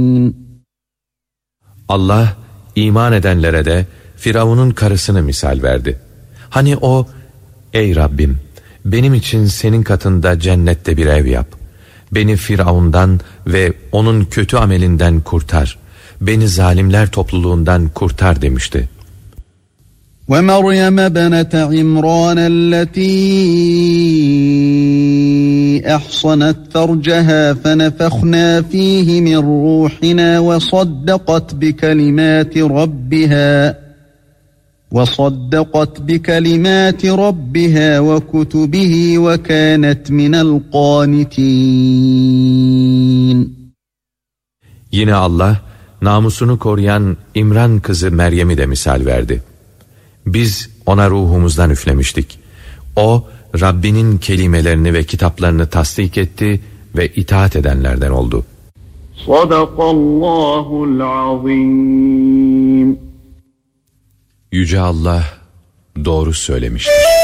Allah iman edenlere de Firavun'un karısını misal verdi. Hani o, ey Rabbim, benim için senin katında cennette bir ev yap. Beni Firavun'dan ve onun kötü amelinden kurtar. Beni zalimler topluluğundan kurtar demişti. وَمَرْيَمَ بَنَتَ عِمْرَانَ الَّتِي أَحْصَنَتْ فَرْجَهَا فَنَفَخْنَا فِيهِ مِنْ رُوحِنَا وَصَدَّقَتْ بِكَلِمَاتِ رَبِّهَا وَكُتُبِهِ وَكَانَتْ مِنَ الْقَانِتِينَ. Yine Allah, namusunu koruyan İmran kızı Meryem'i de misal verdi. Biz ona ruhumuzdan üflemiştik. O, Rabbinin kelimelerini ve kitaplarını tasdik etti ve itaat edenlerden oldu. Sadakallahul azim. Yüce Allah doğru söylemiştir.